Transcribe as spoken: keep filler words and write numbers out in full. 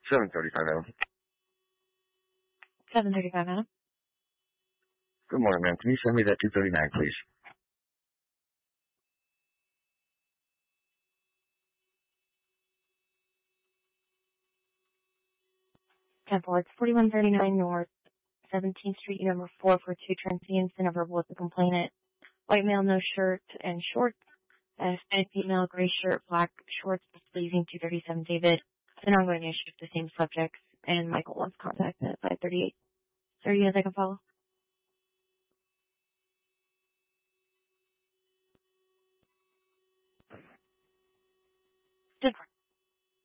seven thirty-five, Adam. seven thirty-five, Adam. Good morning, ma'am. Can you send me that two thirty-nine, please? Temple, it's forty-one thirty-nine North, seventeenth Street, number four for two transients and a verbal with the complainant. White male, no shirt and shorts. Uh, Hispanic female, gray shirt, black shorts, pleasing, two thirty-seven David. It's an ongoing issue with the same subjects, and Michael wants contact at five thirty-eight. thirty as I can follow.